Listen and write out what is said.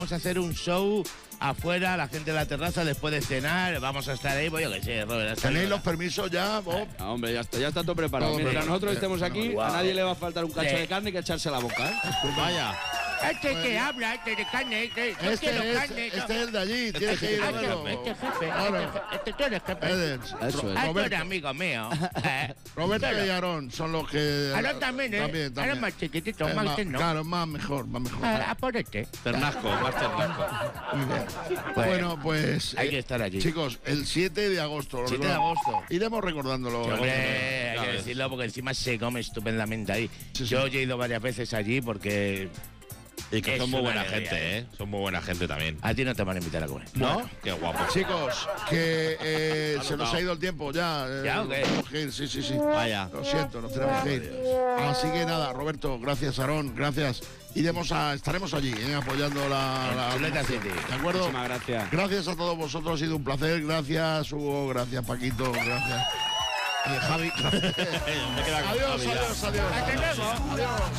Vamos a hacer un show afuera, la gente de la terraza después de cenar. Vamos a estar ahí, pues yo qué sé, Robert. ¿Tenéis los permisos ya, Bob? No, hombre, ya está todo preparado. Todo Mientras preparado. nosotros estemos aquí, Wow. a nadie le va a faltar un cacho Sí. de carne que echarse a la boca, ¿eh? Vaya. Este que habla, este de carne, este no Este quiero es, carne. no. este es el de allí. Tienes que ir a verlo. Este jefe, Ahora, tú eres jefe. Eder, Eso es. Ah, tú eres Roberto, amigo mío. Roberto Claro. y Aarón son los que... Aarón también, ¿eh? También. Aarón más chiquitito, más más, que no. Claro, más mejor. A por este. Ternasco, más ternasco. Muy bien. Bueno, pues... Hay que estar allí. Chicos, el 7 de agosto. lo 7 de recordamos. agosto. Iremos recordándolo. Hombre, hay que decirlo porque encima se come estupendamente ahí. Sí, sí. Yo he ido varias veces allí porque Y que Es son muy una buena alegría, gente, ¿eh? Son muy buena gente también. a ti no te van a invitar a comer. ¿No? Qué guapo. Chicos, que se nos ha ido el tiempo ya. ¿Ya o qué? Tenemos que ir, sí. Vaya. Lo siento, nos tenemos que ir. Así que nada, Roberto, gracias, Aarón, gracias. Estaremos allí, apoyando la Chuleta City. ¿De acuerdo? Muchísimas gracias. Gracias a todos vosotros, ha sido un placer. Gracias, Hugo, gracias, Paquito, gracias. Javi, gracias. Me queda con Adiós, Javi ya. adiós, adiós. Hasta luego. Adiós.